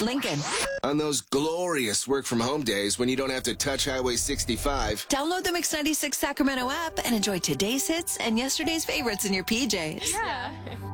Lincoln. On those glorious work-from-home days when you don't have to touch Highway 65. Download the Mix 96 Sacramento app and enjoy today's hits and yesterday's favorites in your PJs. Yeah.